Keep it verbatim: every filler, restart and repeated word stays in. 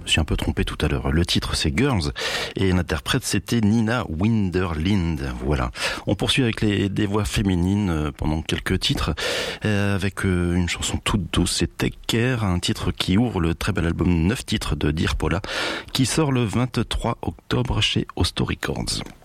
me suis un peu trompé tout à l'heure. Le titre c'est Girls et l'interprète c'était Nina Winderlind. Voilà. On poursuit avec les, des voix féminines euh, pendant quelques titres euh, avec euh, une chanson toute douce, c'est Take Care, un titre qui ouvre le très bel album neuf titres de Dear Paula qui sort le vingt-trois octobre chez Hosto Records.